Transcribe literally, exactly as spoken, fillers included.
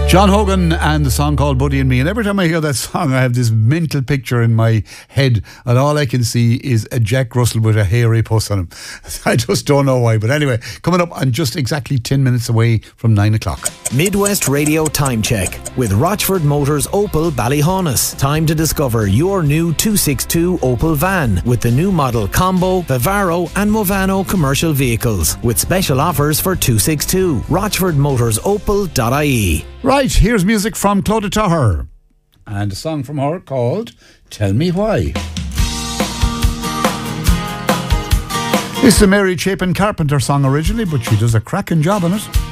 John Hogan and the song called Buddy and Me. And every time I hear that song, I have this mental picture in my head, and all I can see is a Jack Russell with a hairy puss on him. I just don't know why. But anyway, coming up and just exactly ten minutes away from nine o'clock. Midwest Radio Time Check with Rochford Motors Opel Ballyhonus. Time to discover your new two sixty-two Opel van with the new model Combo, Vivaro and Movano commercial vehicles with special offers for two sixty-two. rochford motors opel dot I E. Right, here's music from Clodagh Tahir and a song from her called Tell Me Why. It's a Mary Chapin Carpenter song originally, but she does a cracking job on it.